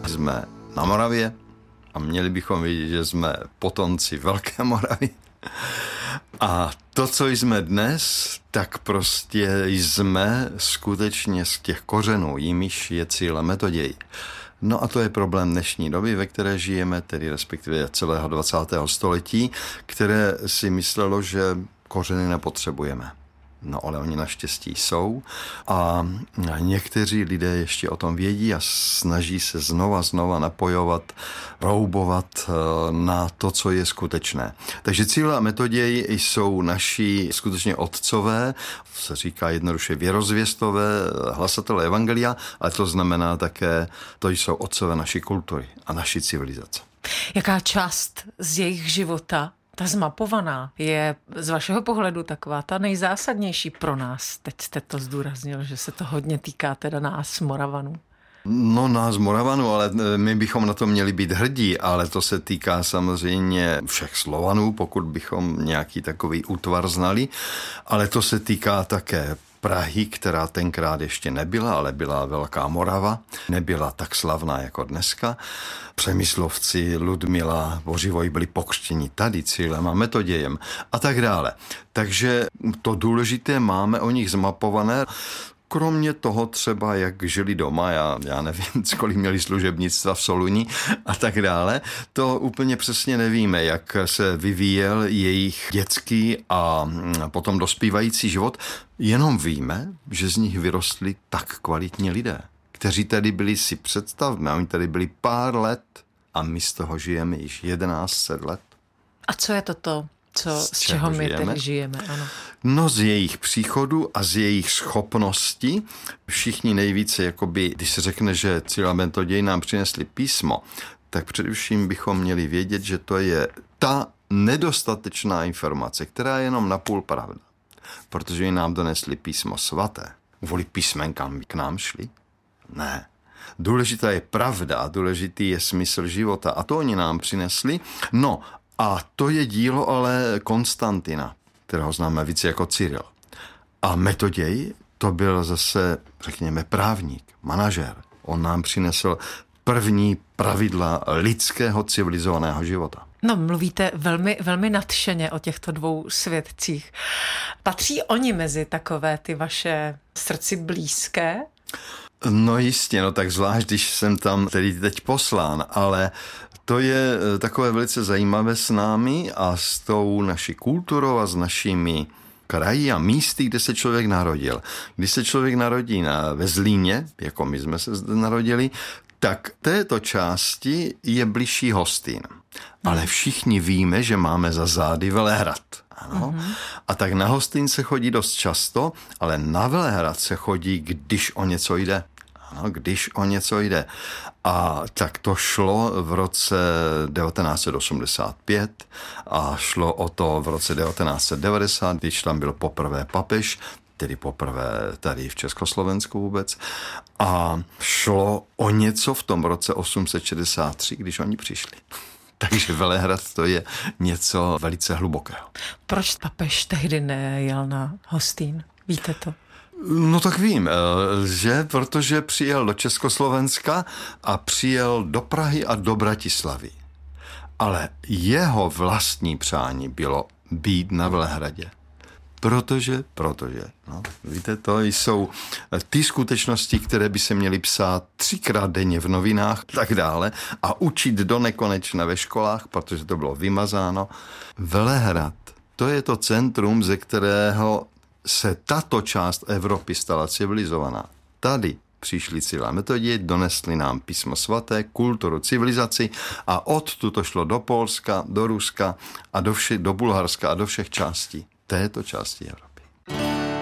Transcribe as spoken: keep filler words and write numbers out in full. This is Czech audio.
Jsme na Moravě a měli bychom vědět, že jsme potomci Velké Moravy. A to, co jsme dnes, tak prostě jsme skutečně z těch kořenů, jimiž je Cyril a Metoděj. No a to je problém dnešní doby, ve které žijeme, tedy respektive celého dvacátého století, které si myslelo, že kořeny nepotřebujeme. No ale oni naštěstí jsou a někteří lidé ještě o tom vědí a snaží se znova, znova napojovat, roubovat na to, co je skutečné. Takže Cyril a Metoděj jsou naši skutečně otcové, se říká jednoduše věrozvěstové, hlasatelé evangelia, ale to znamená také, to jsou otcové naší kultury a naší civilizace. Jaká část z jejich života, ta zmapovaná, je z vašeho pohledu taková ta nejzásadnější pro nás? Teď jste to zdůraznil, že se to hodně týká teda nás, Moravanů. No nás Moravanů, ale my bychom na to měli být hrdí, ale to se týká samozřejmě všech Slovanů, pokud bychom nějaký takový útvar znali, ale to se týká také Prahy, která tenkrát ještě nebyla, ale byla Velká Morava, nebyla tak slavná jako dneska. Přemyslovci, Ludmila, Bořivoj byli pokřtěni tady Cyrilem a Metodějem a tak dále. Takže to důležité máme o nich zmapované. Kromě toho třeba, jak žili doma, já, já nevím, kolik měli služebnictva v Soluni a tak dále, to úplně přesně nevíme, jak se vyvíjel jejich dětský a potom dospívající život. Jenom víme, že z nich vyrostli tak kvalitní lidé, kteří tady byli, si představme, oni tady byli pár let a my z toho žijeme již jedenáct set let. A co je toto? Co, z, z čeho, čeho my žijeme? Tedy žijeme, ano. No z jejich příchodu a z jejich schopnosti. Všichni nejvíce, jakoby, když se řekne, že Cyril a Metoděj nám přinesli písmo, tak především bychom měli vědět, že to je ta nedostatečná informace, která je jenom napůl pravda. Protože nám donesli písmo svaté. Kvůli písmenkám k nám šli? Ne. Důležitá je pravda a důležitý je smysl života. A to oni nám přinesli. No a to je dílo ale Konstantina, kterého známe více jako Cyril. A Metoděj, to byl zase, řekněme, právník, manažer. On nám přinesl první pravidla lidského civilizovaného života. No, mluvíte velmi, velmi nadšeně o těchto dvou svědcích. Patří oni mezi takové ty vaše srdci blízké? No jistě, no tak zvlášť, když jsem tam tedy teď poslán, ale to je takové velice zajímavé s námi a s tou naší kulturou a s našimi kraji a místy, kde se člověk narodil. Když se člověk narodí na, ve Zlíně, jako my jsme se zde narodili, tak této části je bližší Hostýn. Ale všichni víme, že máme za zády Velehrad. Ano. Mm-hmm. A tak na Hostýn se chodí dost často, ale na Velehrad se chodí, když o něco jde. Ano, když o něco jde. A tak to šlo v roce devatenáct set osmdesát pět a šlo o to v roce devatenáct set devadesát, když tam byl poprvé papež, tedy poprvé tady v Československu vůbec. A šlo o něco v tom roce osm set šedesát tři, když oni přišli. Takže Velehrad to je něco velice hlubokého. Proč papež tehdy nejel na Hostýn? Víte to? No tak vím, že protože přijel do Československa a přijel do Prahy a do Bratislavy. Ale jeho vlastní přání bylo být na Velehradě. Protože, protože, no, víte, to jsou ty skutečnosti, které by se měly psát třikrát denně v novinách, tak dále, a učit do nekonečna ve školách, protože to bylo vymazáno. Velehrad, to je to centrum, ze kterého se tato část Evropy stala civilizovaná. Tady přišli Cyril a Metoděj, donesli nám písmo svaté, kulturu, civilizaci a odtud to šlo do Polska, do Ruska a do, vše, do Bulharska a do všech částí této části Evropy.